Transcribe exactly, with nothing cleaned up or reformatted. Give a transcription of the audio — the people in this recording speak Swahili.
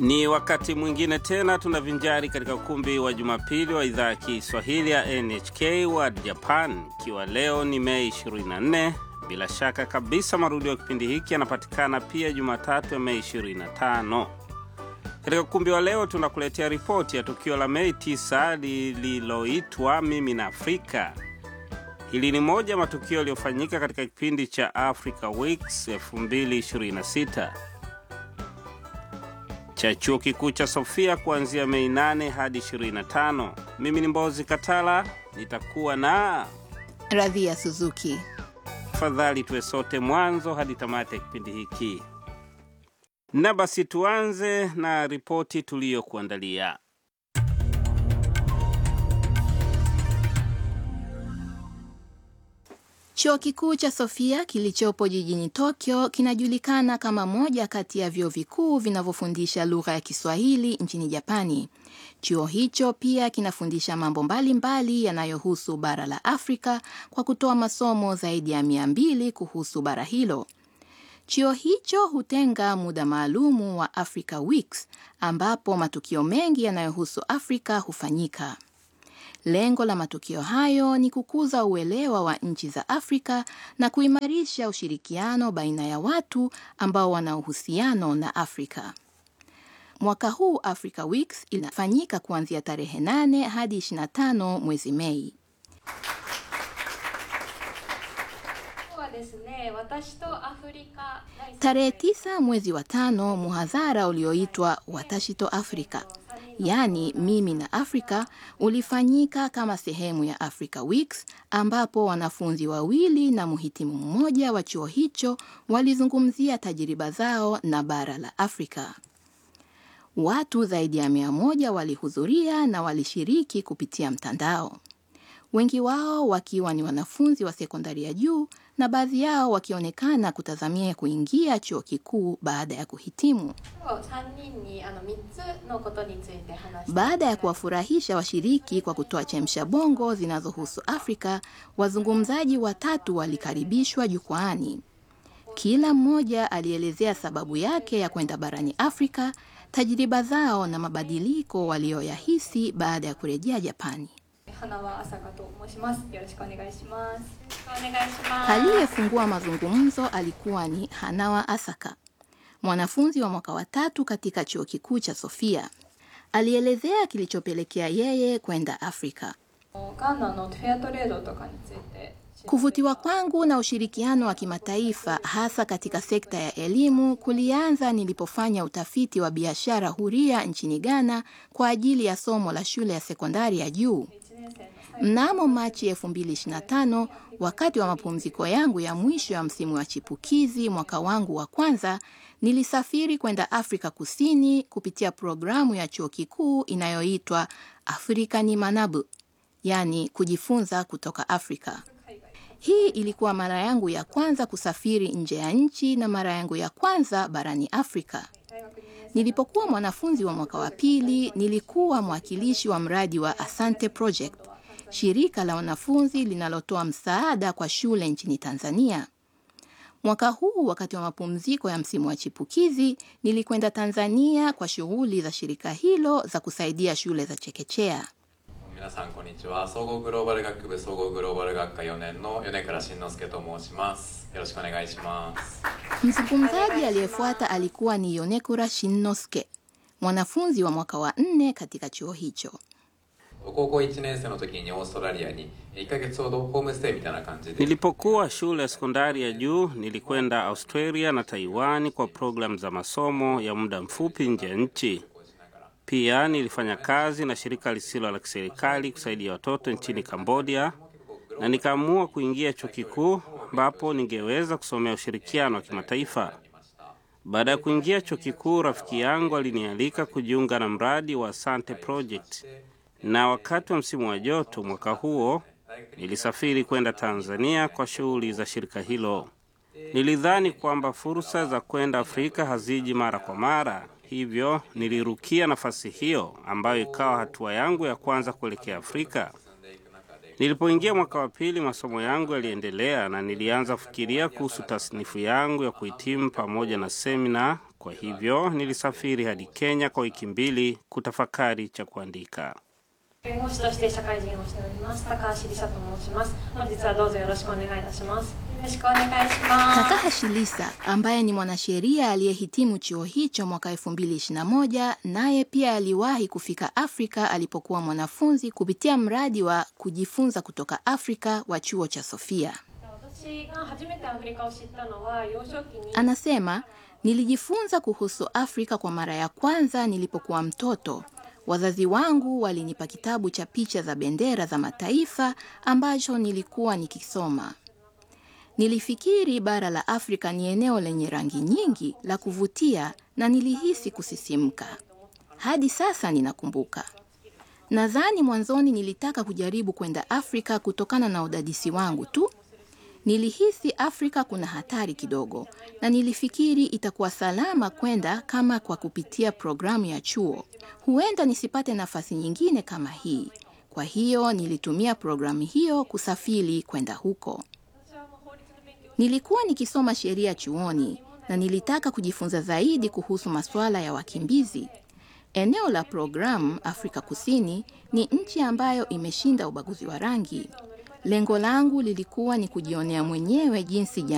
Ni wakati mwingine tena tunavinjari katika ukumbi wa Jumapili wa idhaa ya Kiswahili ya N H K World Japan, ikiwa leo ni Mei ishirini na nne. Bila shaka kabisa marudio ya kipindi hiki yanapatikana pia Jumatatu ya Mei ishirini na tano. Katika ukumbi wa leo tunakuletea ripoti ya tukio la Mei tisa lililoitwa Mimi na Afrika. Hili ni moja matukio yaliyofanyika katika kipindi cha Africa Weeks elfu mbili ishirini na sita. Cha chuo kikuu cha Sofia kuanzia Mei nane hadi ishirini na tano. Mimi ni Mbozi Katala, nitakuwa na Radhia Suzuki. Tafadhali tuwe sote mwanzo hadi tamati ya kipindi hiki. Na basi tuanze na ripoti tuliyokuandalia. Chuo kikuu cha Sofia kilichopo jijini Tokyo kinajulikana kama moja kati ya vyuo vikuu vinavyofundisha lugha ya Kiswahili nchini Japani. Chuo hicho pia kinafundisha mambo mbalimbali yanayohusu bara la Afrika kwa kutoa masomo zaidi ya mia mbili kuhusu bara hilo. Chuo hicho hutenga muda maalumu wa Africa Weeks ambapo matukio mengi yanayohusu Afrika hufanyika. Lengo la matukio hayo ni kukuza uelewa wa nchi za Afrika na kuimarisha ushirikiano baina ya watu ambao wana uhusiano na Afrika. Mwaka huu Africa Weeks inafanyika kuanzia tarehe nane hadi ishirini na tano mwezi Mei. Tarehe tisa mwezi wa tano, muhadhara ulioitwa Watashi to Afrika, yani Mimi na Afrika, ulifanyika kama sehemu ya Africa Weeks ambapo wanafunzi wawili na muhitimu mmoja wa chuo hicho walizungumzia tajiriba zao na bara la Afrika. Watu zaidi ya mia moja walihudhuria na walishiriki kupitia mtandao. Wengi wao wakiwa ni wanafunzi wa sekondari ya juu na baadhi yao wakionekana kutazamia kuingia chuo kikuu baada ya kuhitimu. Baada ya kuwafurahisha washiriki kwa kutoa chemsha bongo zinazohusu Afrika, wazungumzaji watatu walikaribishwa jukwaani. Kila mmoja alielezea sababu yake ya kwenda barani Afrika, tajiriba zao na mabadiliko walioyahisi baada ya kurejea Japani. Aliyefungua mazungumzo alikuwa ni Hanawa Asaka, mwanafunzi wa mwaka wa tatu katika chuo kikuu cha Sofia. Alielezea kilichopelekea yeye kwenda Afrika. Kuvutiwa kwangu na ushirikiano wa kimataifa hasa katika sekta ya elimu kulianza nilipofanya utafiti wa biashara huria nchini Ghana kwa ajili ya somo la shule ya sekondari ya juu. Mnamo Machi elfu mbili ishirini na tano, wakati wa mapumziko yangu ya mwisho ya msimu wa chipukizi mwaka wangu wa kwanza, nilisafiri kwenda Afrika Kusini kupitia programu ya chuo kikuu inayoitwa Afrika ni Manabu, yani kujifunza kutoka Afrika. Hii ilikuwa mara yangu ya kwanza kusafiri nje ya nchi na mara yangu ya kwanza barani Afrika. Nilipokuwa mwanafunzi wa mwaka wa pili, nilikuwa mwakilishi wa mradi wa Asante Project, shirika la wanafunzi linalotoa msaada kwa shule nchini Tanzania. Mwaka huu wakati wa mapumziko ya msimu wa chipukizi, nilikwenda Tanzania kwa shughuli za shirika hilo za kusaidia shule za chekechea. 皆さんこんにちは。総合グローバル学部総合グローバル学科よねんの米倉慎之介と申します。よろしくお願いします。 Mzungumzaji aliyefuata alikuwa ni Yonekura Shinnosuke, mwanafunzi wa mwaka wa nne katika chuo hicho. 高校いちねん生の時にオーストラリアにいっかげつほどホームステイみたいな感じで Nilipokuwa shule ya sekondari ya juu, nilikwenda Australia na Taiwan kwa program za masomo ya muda mfupi nje ya nchi. Pia nilifanya kazi na shirika lisilo la kiserikali kusaidia watoto nchini Cambodia na nikaamua kuingia chuo kikuu ambapo ningeweza kusomea ushirikiano wa kimataifa. Baada ya kuingia chuo kikuu, rafiki yangu alinialika kujiunga na mradi wa Asante Project. Na wakati wa msimu wa joto mwaka huo, nilisafiri kwenda Tanzania kwa shughuli za shirika hilo. Nilidhani kwamba fursa za kwenda Afrika haziji mara kwa mara, hivyo nilirukia nafasi hiyo ambayo ikawa hatua yangu ya kwanza kuelekea Afrika. Nilipoingia mwaka wa pili, masomo yangu yaliendelea na nilianza kufikiria kuhusu tasnifu yangu ya kuhitimu pamoja na semina Kwa hivyo nilisafiri hadi Kenya kwa wiki mbili kutafakari cha kuandika. 弁護士として社会人をしております高橋梨沙と申します。本日はどうぞよろしくお願いいたします。よろしくお願いします。 Takahashi Lisa ambaye ni mwanasheria aliyehitimu chuo hicho mwaka elfu mbili ishirini na moja, naye pia aliwahi kufika Afrika alipokuwa mwanafunzi kupitia mradi wa kujifunza kutoka Afrika wa chuo cha Sofia. 私が初めてアフリカを知ったのは幼少期に Anasema, nilijifunza kuhusu Afrika kwa mara ya kwanza nilipokuwa mtoto. Wazazi wangu walinipa kitabu cha picha za bendera za mataifa ambacho nilikuwa nikisoma. Nilifikiri bara la Afrika ni eneo lenye rangi nyingi la kuvutia na nilihisi kusisimka. Hadi sasa ninakumbuka. Nadhani mwanzoni nilitaka kujaribu kwenda Afrika kutokana na udadisi wangu tu. Nilihisi Afrika kuna hatari kidogo na nilifikiri itakuwa salama kwenda kama kwa kupitia programu ya chuo. Huenda nisipate nafasi nyingine kama hii. Kwa hiyo nilitumia programu hiyo kusafiri kwenda huko. Nilikuwa nikisoma sheria chuoni na nilitaka kujifunza zaidi kuhusu masuala ya wakimbizi. Eneo la programu Afrika Kusini ni nchi ambayo imeshinda ubaguzi wa rangi. Lengo langu lilikuwa ni kujionea mwenyewe jinsi